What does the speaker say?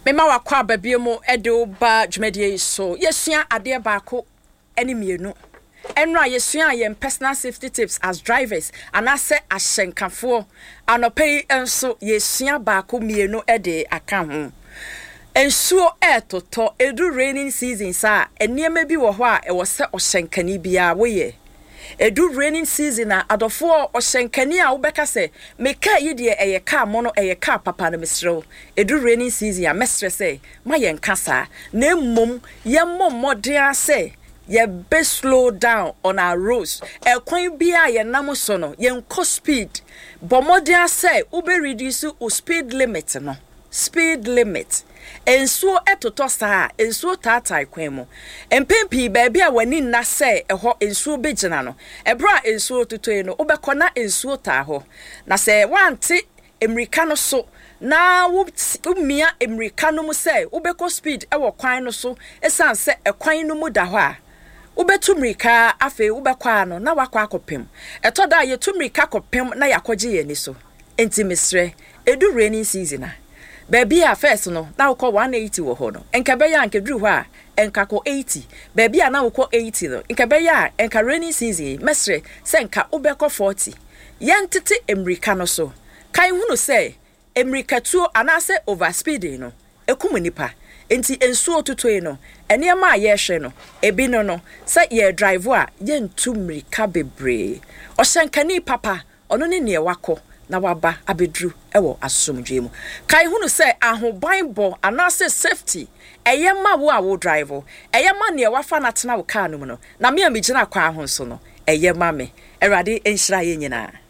Mema wakwa babie mu edo ba dwumadie so yesua ade baako ene mienu enra yesua yem personal safety tips as drivers anase ahyenkafo anopei enso yesua baako mienu ede aka ho ensuo etoto edu raining season sa eniema bi wo ho a ewo se ohyenkani bia woye edu raining season a adofo ohyenkani a wobeka se meka yi de eye ka mo no eye ka papa no mesrew edu raining season a mesre se ma yen kasa na emmom yemmom modern ase ye be slow down on our roads ekwan bia ye nam so no yen ko speed bo modern ase ube reduce o speed limit no speed limit ensuo etoto saa ensuo taatai kwan mu empempi baabi a wani nna se eho ensuo begina no ebra ensuo totoe no ubekona ensuo taa ho na se wanti emirika no so na umia emirika no mu se ubeko speed ewo kwan no so esan se ekwan no mu da ho a ubetu mirika afi ubekwa no na wakwa akopem etoda yetu mirika kopem na yakogye ye ni so enti mesre edu raining season baby a first no na wo 180 wo ho no enka be ya nkedru ho a enka ko 80 baby a na wo 80 no enka be ya enka rainy season mesre se enka ubeko 40 yentete emirika no so kai hunu se emirika tuo anase overspeeding no ekum nipa enti ensuo tutoe no enema a ye hwe no ebi no se ye drive a yentu mirika bebre ohyenkani papa ono ne ne wako na waba abedru ewo asomdwe mu kai hunu se ahoban bo anase safety eyema wo a wo drive eyema ne wafa na tena wo car no mu no na me amigina kwa ho so no eyema me erade enhyira ye nyina